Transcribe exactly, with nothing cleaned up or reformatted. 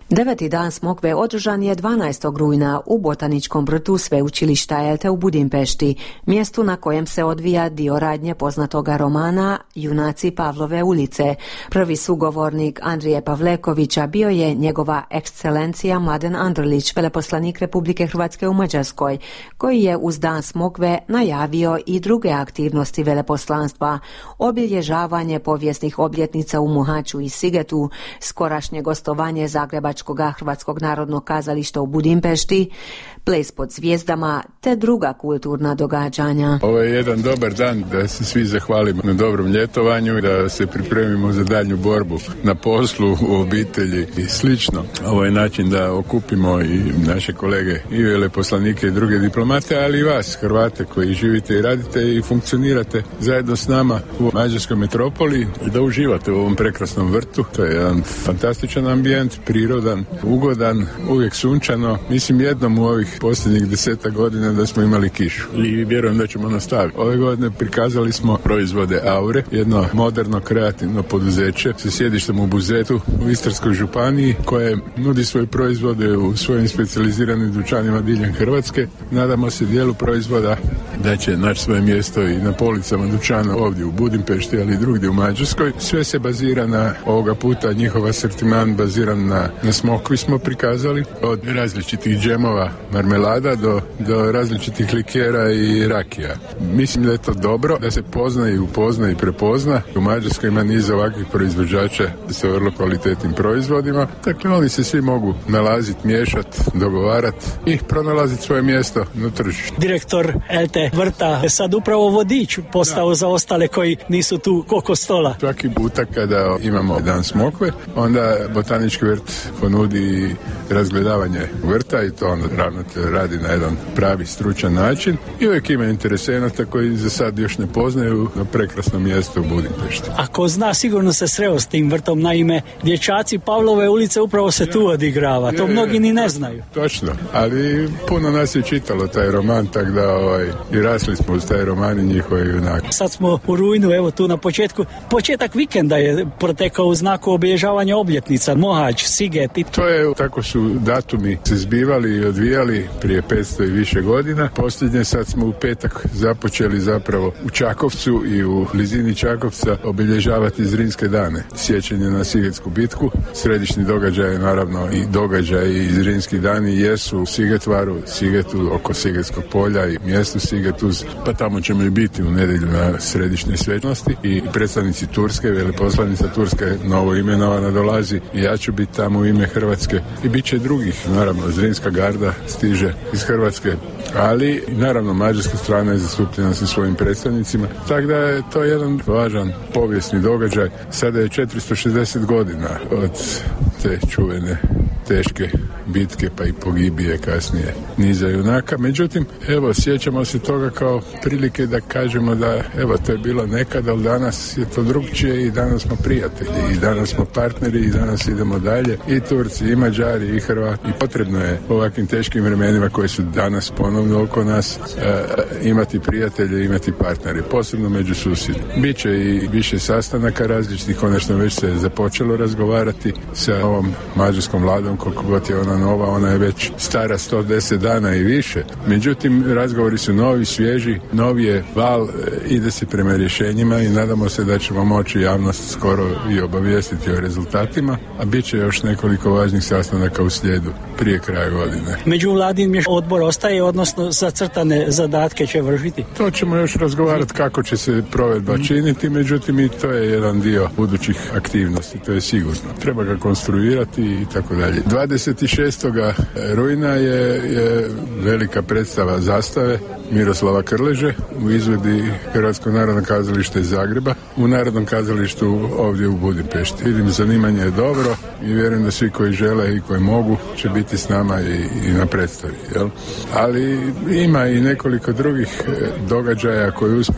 Deveti dan smokve održan je dvanaestog rujna u botaničkom vrtu sveučilišta Elte u Budimpešti, mjestu na kojem se odvija dio radnje poznatoga romana Junaci Pavlove ulice. Prvi sugovornik Andrije Pavlekovića bio je njegova ekscelencija Mladen Andrlić, veleposlanik Republike Hrvatske u Mađarskoj, koji je uz dan smokve najavio i druge aktivnosti veleposlanstva, obilježavanje povijesnih obljetnica u Mohaču i Sigetu, skorašnje gostovanje Zagrebačkog Hrvatskog narodnog kazališta u Budimpešti, ples pod zvijezdama te druga kulturna događanja. Ovo je jedan dobar dan da se svi zahvalimo na dobrom ljetovanju i da se pripremimo za daljnju borbu na poslu, u obitelji i slično. Ovo je način da okupimo i naše kolege i veleposlanike i druge diplomate, ali i vas, Hrvate, koji živite i radite i funkcionirate zajedno s nama u mađarskoj metropoli i da uživate u ovom prekrasnom vrtu. To je jedan fantastičan ambijent, prirodan, ugodan, uvijek sunčano. Mislim jednom u ovih posljednjih deseta godina da smo imali kišu i vjerujem da ćemo nastaviti. Ove godine prikazali smo proizvode Aure, jedno moderno kreativno poduzeće sa sjedištem u Buzetu u Istarskoj županiji, koje nudi svoje proizvode u svojim specijaliziranim dućanima diljem Hrvatske. Nadamo se dijelu proizvoda da će naći svoje mjesto i na policama dućana ovdje u Budimpešti, ali i drugdje u Mađarskoj. Sve se bazira na, ovoga puta njihov asortiman baziran na, na smokvi smo prikazali, od različitih džemova, marmelada do, do različitih likera i rakija. Mislim da je to dobro, da se pozna i upozna i prepozna. U Mađarskoj ima niz ovakvih proizvođača sa vrlo kvalitetnim proizvodima. Dakle, oni se svi mogu nalaziti, miješati, dogovarati i pronalaziti svoje mjesto na tržištu. Direktor Elte vrta je sad upravo vodič postao da. Za ostale koji nisu tu oko stola. Svaki puta kada imamo dan smokve, onda botanički vrt ponudi razgledavanje vrta i to onda ravnatelj radi na jedan pravi stručan način i uvijek ima interesenata koji za sad još ne poznaju na prekrasnom mjestu u Budimpešti. Ako zna, sigurno se sreo s tim vrtom, naime dječaci Pavlove ulice upravo se tu odigrava, to mnogi ni ne znaju. Točno, ali puno nas je čitalo taj roman, tako da ovaj, i rasli smo uz taj roman i njihove junake. Sad smo u rujnu, evo tu na početku, početak vikenda je protekao u znaku obilježavanja obljetnica, Mohač, Siget. I... To je, tako su datumi se zbivali i odvijali prije petsto i više godina. Posljednje sad smo u petak započeli zapravo u Čakovcu i u blizini Čakovca obilježavati Zrinske dane. Sjećanje na Sigetsku bitku. Središnji događaj je naravno i događaj i Zrinski dani jesu u Sigetvaru, Sigetu, oko Sigetskog polja i mjestu Sigetuz, pa tamo ćemo i biti u nedjelju na središnjoj svečanosti i predstavnici Turske, veleposlanica Turske novo imenovana dolazi i ja ću biti tamo u ime Hrvatske i bit će drugih, naravno Zrinska garda stiže iz Hrvatske, ali naravno mađarska strana je zastupljena sa svojim predstavnicima, tako da je to jedan važan povijesni događaj. Sada je četiristo šezdeset godina od te čuvene teške bitke pa i pogibije kasnije niza junaka. Međutim, evo, sjećamo se toga kao prilike da kažemo da evo, to je bilo nekada, ali danas je to drugčije i danas smo prijatelji i danas smo partneri i danas idemo dalje i Turci i Mađari i Hrvati i potrebno je u ovakvim teškim vremenima koje su danas ponovno oko nas e, imati prijatelje, imati partnere, posebno među susjedima. Biće i više sastanaka različitih, konačno već se započelo razgovarati sa ovom mađarskom vladom, koliko god je ona nova, ona je već stara sto deset dana i više. Međutim, razgovori su novi, svježi, novi je val, ide se prema rješenjima i nadamo se da ćemo moći javnost skoro i obavijestiti o rezultatima, a bit će još nekoliko važnih sastanaka u slijedu prije kraja godine. Međuvladin odbor ostaje, odnosno zacrtane zadatke će vršiti? To ćemo još razgovarati kako će se provedba činiti, međutim i to je jedan dio budućih aktivnosti, to je sigurno. Treba ga konstruirati i tako dalje. dvadeset šestog rujna je, je velika predstava Zastave Miroslava Krleže u izvedbi Hrvatskog narodnog kazališta iz Zagreba u Narodnom kazalištu ovdje u Budimpešti. Vidim, zanimanje je dobro i vjerujem da svi koji žele i koji mogu će biti s nama i, i na predstavi. Jel? Ali ima i nekoliko drugih događaja koji uspiju